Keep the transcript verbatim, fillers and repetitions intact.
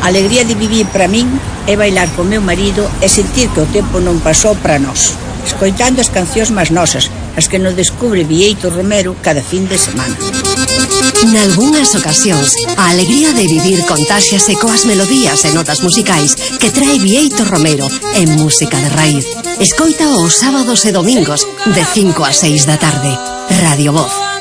A alegría de vivir para min é bailar co meu marido e sentir que o tempo non pasou para nós, escoitando as cancións máis nosas, as que nos descubre Bieito Romero cada fin de semana. Nalgúnas ocasións, a alegría de vivir contáxiase coas melodías e notas musicais que trae Bieito Romero en música de raíz. Escoita os sábados e domingos de cinco a seis da tarde. Radio Voz.